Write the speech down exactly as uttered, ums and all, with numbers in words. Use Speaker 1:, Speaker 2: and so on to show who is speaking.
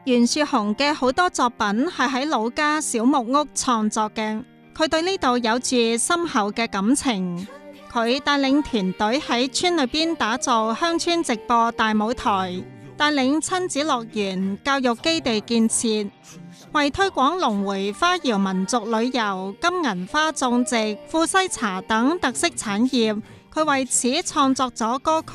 Speaker 1: 袁樹雄嘅好多作品係喺老家小木屋創作嘅，佢對呢度有住深厚嘅感情。佢帶領團隊喺村裏邊打造鄉村直播大舞台，帶領親子樂園、教育基地建設，為推廣龍回花窯民族旅遊、金銀花種植、富西茶等特色產業，佢為此創作咗歌曲